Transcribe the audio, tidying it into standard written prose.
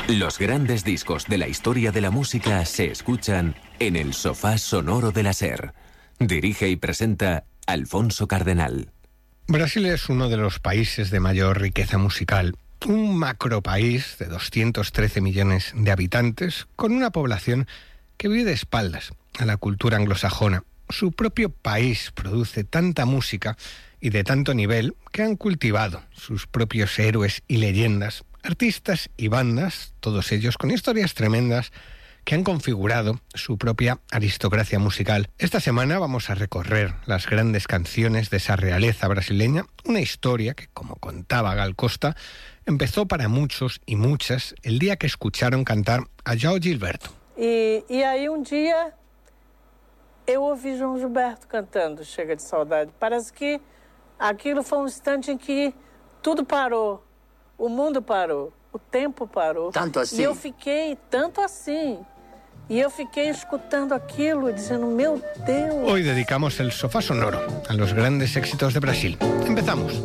Los grandes discos de la historia de la música se escuchan en el sofá sonoro de la SER. Dirige y presenta Alfonso Cardenal. Brasil es uno de los países de mayor riqueza musical. Un macropaís de 213 millones de habitantes con una población que vive de espaldas a la cultura anglosajona. Su propio país produce tanta música y de tanto nivel que han cultivado sus propios héroes y leyendas, artistas y bandas, todos ellos con historias tremendas que han configurado su propia aristocracia musical. Esta semana vamos a recorrer las grandes canciones de esa realeza brasileña, una historia que, como contaba Gal Costa, empezó para muchos y muchas el día que escucharon cantar a João Gilberto. E aí dia eu ouvi João Gilberto cantando Chega de Saudade. Parece que aquilo foi instante em que tudo parou, o mundo parou, o tempo parou. Tanto assim? E eu fiquei tanto assim. Y yo fiqué escuchando aquilo y diciendo, meu Deus. Hoy dedicamos el sofá sonoro a los grandes éxitos de Brasil. Empezamos.